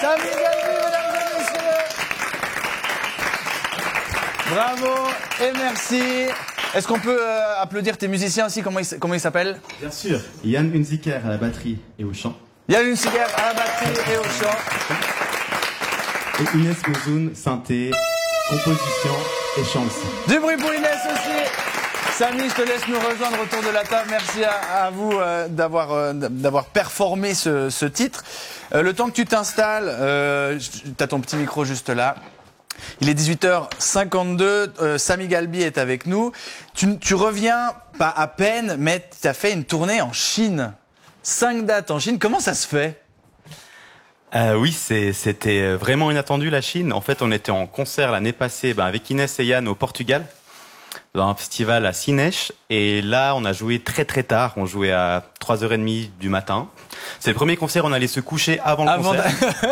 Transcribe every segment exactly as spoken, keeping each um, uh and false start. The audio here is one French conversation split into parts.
Samy Galbi, mesdames et messieurs. Bravo et merci. Est-ce qu'on peut euh, applaudir tes musiciens aussi? Comment ils comment ils s'appellent? Bien sûr. Yann Unziker à la batterie et au chant. Yann Unziker à la batterie et au chant. Et Inès Mozoun, synthé, composition et chant aussi. Du bruit pour Inès aussi. Samy, je te laisse nous rejoindre autour de la table. Merci à, à vous euh, d'avoir euh, d'avoir performé ce, ce titre. Euh, le temps que tu t'installes, euh, tu as ton petit micro juste là. Il est dix-huit heures cinquante-deux, euh, Samy Galbi est avec nous. Tu, tu reviens pas à peine, mais tu as fait une tournée en Chine. Cinq dates en Chine, comment ça se fait? Euh, oui, c'est, c'était vraiment inattendu la Chine. En fait, on était en concert l'année passée ben, avec Inès et Yann au Portugal, dans un festival à Sinech. Et là, on a joué très très tard. On jouait à trois heures trente du matin. C'est le premier concert, on allait se coucher avant le Avant concert.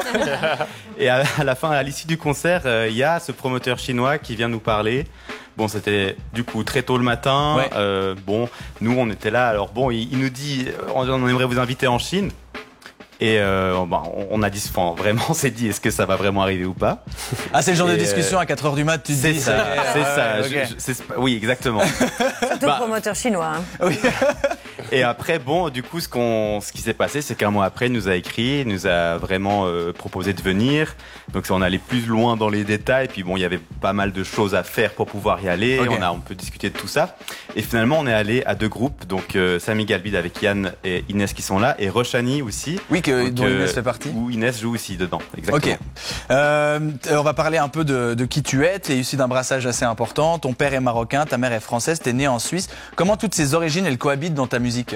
Et à, à la fin, à l'issue du concert, il euh, y a ce promoteur chinois qui vient nous parler. Bon, c'était du coup très tôt le matin. Ouais. Euh, bon, nous, on était là. Alors bon, il, il nous dit, on, on aimerait vous inviter en Chine. Et euh, bah, on a dit, enfin, vraiment, on s'est dit, est-ce que ça va vraiment arriver ou pas? Ah, c'est le genre et de discussion à quatre heures du mat, tu te c'est dis. ça, c'est ah, ça. ouais, Je, okay. je, c'est, oui, exactement. Surtout bah, le promoteur chinois. Hein. Oui. Et après, bon, du coup, ce qu'on, ce qui s'est passé, c'est qu'un mois après, il nous a écrit, il nous a vraiment euh, proposé de venir. Donc, on allait plus loin dans les détails. Puis bon, il y avait pas mal de choses à faire pour pouvoir y aller. Okay. On a, on peut discuter de tout ça. Et finalement, on est allé à deux groupes. Donc, euh, Samy Galbi avec Yann et Inès qui sont là, et Roshani aussi. Oui, que, donc, dont euh, Inès fait partie. Où Inès joue aussi dedans. Exactement. Ok. Euh, on va parler un peu de, de qui tu es. Tu es issu d'un brassage assez important. Ton père est marocain, ta mère est française. Tu es né en Suisse. Comment toutes ces origines elles cohabitent dans ta musique?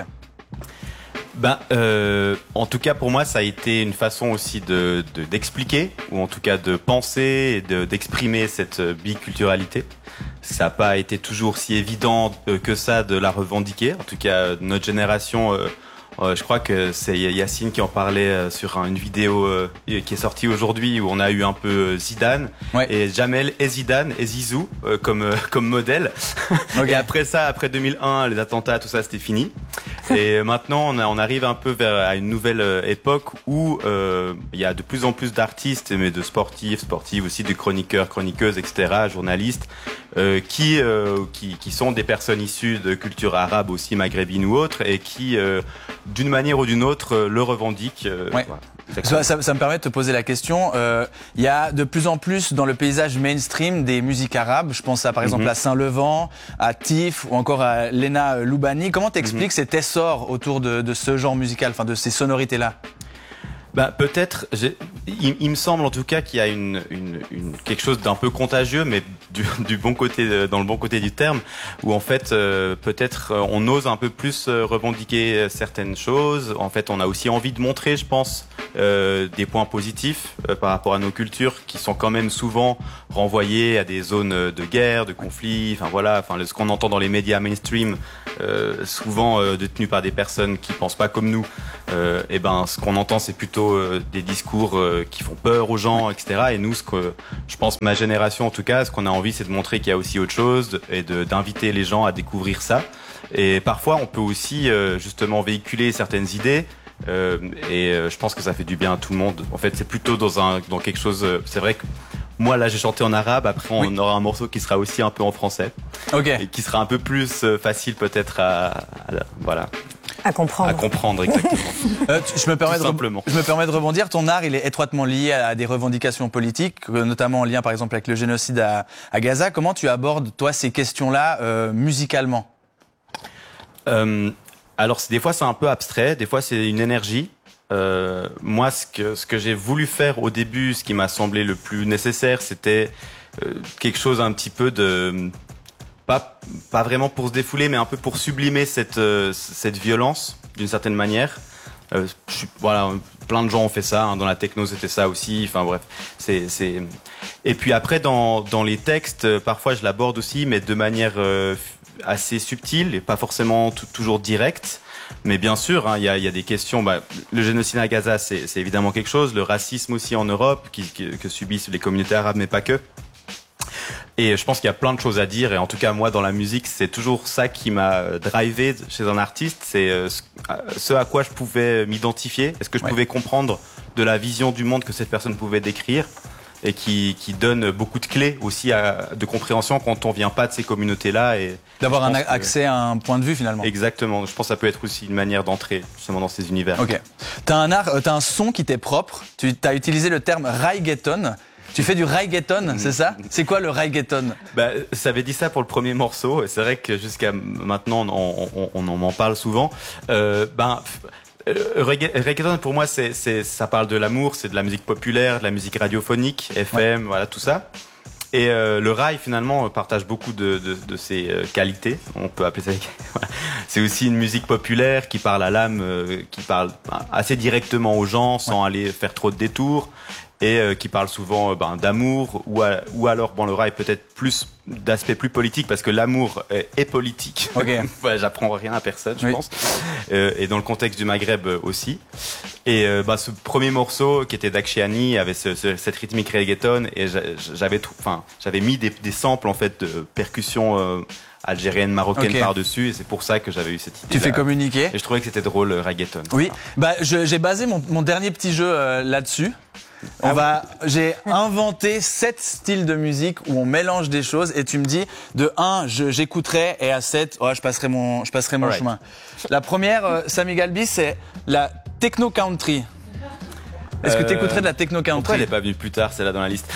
Ben, euh, en tout cas pour moi, ça a été une façon aussi de, de d'expliquer, ou en tout cas de penser et de, d'exprimer cette biculturalité. Ça n'a pas été toujours si évident que ça de la revendiquer. En tout cas, notre génération, euh, euh, je crois que c'est Yacine qui en parlait euh, sur une vidéo euh, qui est sortie aujourd'hui où on a eu un peu Zidane, ouais. et Jamel et Zidane et Zizou euh, comme euh, comme modèle. Okay. Et après ça, après deux mille un, les attentats, tout ça, c'était fini. Et maintenant, on, a, on arrive un peu vers à une nouvelle euh, époque où euh, il y a de plus en plus d'artistes, mais de sportifs, sportives aussi, de chroniqueurs, chroniqueuses, et cetera, journalistes, euh, qui, euh, qui qui sont des personnes issues de culture arabe aussi, maghrébine ou autre, et qui, euh, d'une manière ou d'une autre, euh, le revendiquent. Euh, ouais. Voilà. Ça, ça, ça me permet de te poser la question. Il euh, y a de plus en plus dans le paysage mainstream des musiques arabes. Je pense à par exemple mm-hmm. à Saint-Levant, à Tif ou encore à Lena Loubani. Comment t'expliques mm-hmm. cet essor autour de, de ce genre musical, enfin de ces sonorités-là? Bah peut-être, j'ai, il, il me semble en tout cas qu'il y a une, une, une quelque chose d'un peu contagieux, mais du, du bon côté, dans le bon côté du terme, où en fait euh, peut-être on ose un peu plus revendiquer certaines choses. En fait, on a aussi envie de montrer, je pense, euh, des points positifs euh, par rapport à nos cultures qui sont quand même souvent renvoyées à des zones de guerre, de conflit. Enfin voilà, enfin ce qu'on entend dans les médias mainstream, euh, souvent euh, détenus par des personnes qui pensent pas comme nous. Euh, et ben, ce qu'on entend, c'est plutôt des discours qui font peur aux gens, et cetera. Et nous, ce que je pense, ma génération en tout cas, ce qu'on a envie, c'est de montrer qu'il y a aussi autre chose et de, d'inviter les gens à découvrir ça. Et parfois, on peut aussi justement véhiculer certaines idées. Euh, et je pense que ça fait du bien à tout le monde. En fait, c'est plutôt dans un, dans quelque chose. C'est vrai que moi, là, j'ai chanté en arabe. Après, on oui. aura un morceau qui sera aussi un peu en français, okay. et qui sera un peu plus facile peut-être à, à voilà. À comprendre. À comprendre, exactement. euh, je, me permets Tout de simplement. je me permets de rebondir. Ton art, il est étroitement lié à des revendications politiques, notamment en lien, par exemple, avec le génocide à, à Gaza. Comment tu abordes, toi, ces questions-là, euh, musicalement? euh, Alors, des fois, c'est un peu abstrait. Des fois, c'est une énergie. Euh, moi, ce que, ce que j'ai voulu faire au début, ce qui m'a semblé le plus nécessaire, c'était euh, quelque chose un petit peu de... Pas, pas vraiment pour se défouler, mais un peu pour sublimer cette, euh, cette violence, d'une certaine manière. Euh, je suis, voilà, plein de gens ont fait ça, hein, dans la techno c'était ça aussi, enfin bref. C'est, c'est... Et puis après, dans, dans les textes, euh, parfois je l'aborde aussi, mais de manière euh, assez subtile et pas forcément t- toujours directe. Mais bien sûr, il hein, y, a, y a des questions. Bah, le génocide à Gaza, c'est, c'est évidemment quelque chose. Le racisme aussi en Europe, qui, qui, que subissent les communautés arabes, mais pas que. Et je pense qu'il y a plein de choses à dire, et en tout cas moi dans la musique c'est toujours ça qui m'a drivé chez un artiste, c'est ce à quoi je pouvais m'identifier, est-ce que je ouais. pouvais comprendre de la vision du monde que cette personne pouvait décrire et qui, qui donne beaucoup de clés aussi à, de compréhension quand on vient pas de ces communautés-là. Et d'avoir un que, accès à un point de vue finalement. Exactement. Je pense que ça peut être aussi une manière d'entrer justement dans ces univers. Ok. T'as un art, t'as un son qui t'est propre. Tu as utilisé le terme reggaeton. Tu fais du reggaeton, c'est ça? C'est quoi le reggaeton? Bah, ça avait dit ça pour le premier morceau. C'est vrai que jusqu'à maintenant, on, on, on, on en parle souvent. Euh, ben. Euh, reggaeton pour moi c'est, c'est ça parle de l'amour, c'est de la musique populaire, de la musique radiophonique, F M, ouais. Voilà tout ça. Et euh, le rail finalement partage beaucoup de, de, de ses euh, qualités. On peut appeler ça. C'est aussi une musique populaire qui parle à l'âme, euh, qui parle assez directement aux gens sans ouais. aller faire trop de détours. Et euh, qui parle souvent euh, ben, d'amour ou, à, ou alors bon le rail peut-être plus d'aspect plus politique parce que l'amour est, est politique. Okay. Ouais, j'apprends rien à personne je oui. pense. Euh, et dans le contexte du Maghreb euh, aussi. Et euh, bah, ce premier morceau qui était d'Akshiani avait ce, ce, cette rythmique reggaeton et j'avais enfin j'avais mis des, des samples en fait de percussions euh, algérienne, marocaine okay. par-dessus et c'est pour ça que j'avais eu cette idée. Tu fais communiquer. Et je trouvais que c'était drôle le reggaeton. Oui, bah je, j'ai basé mon, mon dernier petit jeu euh, là-dessus. On ah va, oui. J'ai inventé sept styles de musique où on mélange des choses et tu me dis de un, je, j'écouterai et à sept, oh, je passerai mon, je passerai mon right. chemin. La première, euh, Samy Galbi, c'est la techno country. Est-ce que tu écouterais de la techno country? Pourquoi elle n'est pas venue plus tard, c'est là dans la liste?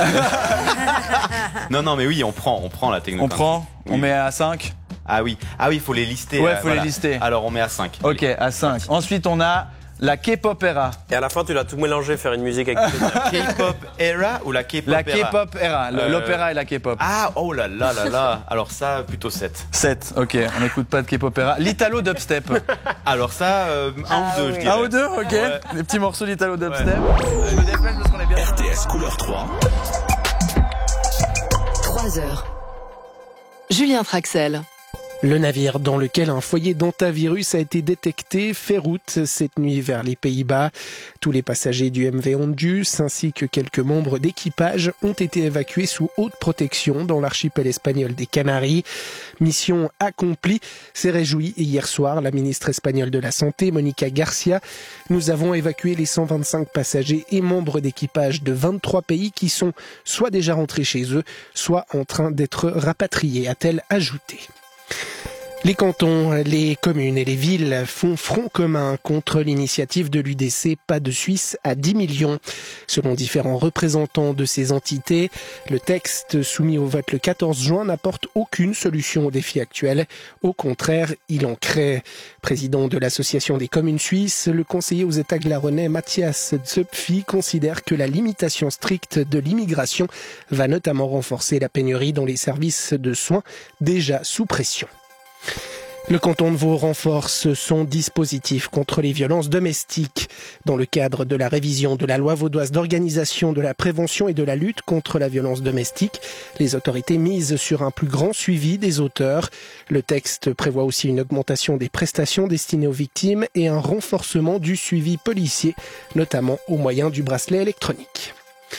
Non, non, mais oui, on prend, on prend la techno on country. On prend, oui. On met à cinq. Ah oui, ah oui, il faut les lister. Ouais, il euh, faut voilà. les lister. Alors on met à cinq. Ok, à cinq. Ensuite, on a la K-pop era. Et à la fin, tu l'as tout mélangé, faire une musique avec K-pop era ou la K-pop la era? La K-pop era, euh... l'opéra et la K-pop. Ah, oh là là là là. Alors ça, plutôt sept. sept, ok. On n'écoute pas de K-pop era. L'italo dubstep. Alors ça, euh, un ah, ou deux, oui. je dirais. Un ou deux, ok. Ouais. Les petits morceaux d'italo dubstep. Ouais. Je me dépêche parce qu'on est bien. R T S couleur trois. trois heures. Julien Traxel. Le navire dans lequel un foyer d'hantavirus a été détecté fait route cette nuit vers les Pays-Bas. Tous les passagers du M V Hondius ainsi que quelques membres d'équipage ont été évacués sous haute protection dans l'archipel espagnol des Canaries. Mission accomplie, s'est réjouie hier soir la ministre espagnole de la Santé, Monica Garcia. Nous avons évacué les cent vingt-cinq passagers et membres d'équipage de vingt-trois pays qui sont soit déjà rentrés chez eux, soit en train d'être rapatriés, a-t-elle ajouté. Les cantons, les communes et les villes font front commun contre l'initiative de l'U D C Pas de Suisse à dix millions. Selon différents représentants de ces entités, le texte soumis au vote le quatorze juin n'apporte aucune solution aux défis actuels. Au contraire, il en crée. Président de l'Association des communes suisses, le conseiller aux États glaronnais Mathias Zöpfi considère que la limitation stricte de l'immigration va notamment renforcer la pénurie dans les services de soins déjà sous pression. Le canton de Vaud renforce son dispositif contre les violences domestiques. Dans le cadre de la révision de la loi vaudoise d'organisation de la prévention et de la lutte contre la violence domestique, les autorités misent sur un plus grand suivi des auteurs. Le texte prévoit aussi une augmentation des prestations destinées aux victimes et un renforcement du suivi policier, notamment au moyen du bracelet électronique.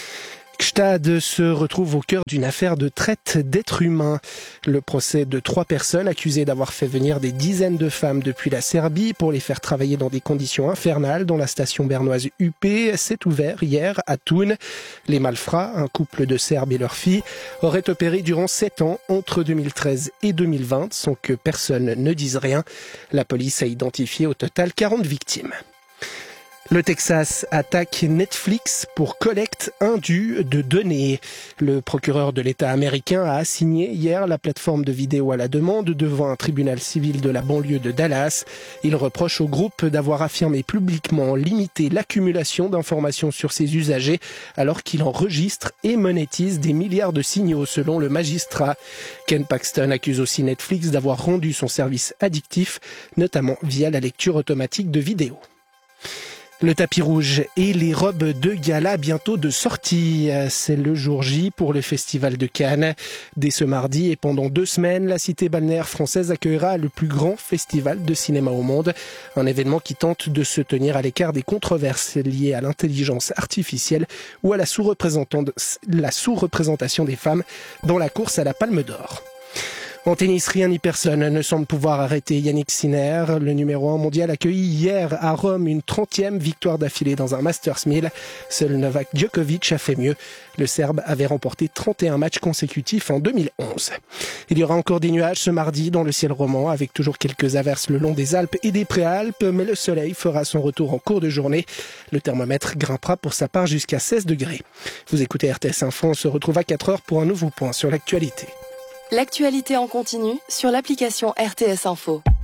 Gstaad se retrouve au cœur d'une affaire de traite d'êtres humains. Le procès de trois personnes accusées d'avoir fait venir des dizaines de femmes depuis la Serbie pour les faire travailler dans des conditions infernales dans la station bernoise U P s'est ouvert hier à Thun. Les malfrats, un couple de Serbes et leur fille, auraient opéré durant sept ans entre deux mille treize et deux mille vingt sans que personne ne dise rien. La police a identifié au total quarante victimes. Le Texas attaque Netflix pour collecte indue de données. Le procureur de l'État américain a assigné hier la plateforme de vidéo à la demande devant un tribunal civil de la banlieue de Dallas. Il reproche au groupe d'avoir affirmé publiquement limiter l'accumulation d'informations sur ses usagers alors qu'il enregistre et monétise des milliards de signaux selon le magistrat. Ken Paxton accuse aussi Netflix d'avoir rendu son service addictif, notamment via la lecture automatique de vidéos. Le tapis rouge et les robes de gala bientôt de sortie. C'est le jour J pour le Festival de Cannes. Dès ce mardi et pendant deux semaines, la cité balnéaire française accueillera le plus grand festival de cinéma au monde. Un événement qui tente de se tenir à l'écart des controverses liées à l'intelligence artificielle ou à la sous-représentation des femmes dans la course à la Palme d'Or. En tennis, rien ni personne ne semble pouvoir arrêter Yannick Sinner. Le numéro un mondial accueillit hier à Rome une trentième victoire d'affilée dans un Masters mille. Seul Novak Djokovic a fait mieux. Le Serbe avait remporté trente et un matchs consécutifs en deux mille onze. Il y aura encore des nuages ce mardi dans le ciel roman, avec toujours quelques averses le long des Alpes et des Préalpes, mais le soleil fera son retour en cours de journée. Le thermomètre grimpera pour sa part jusqu'à seize degrés. Vous écoutez R T S Info, on se retrouve à quatre heures pour un nouveau point sur l'actualité. L'actualité en continu sur l'application R T S Info.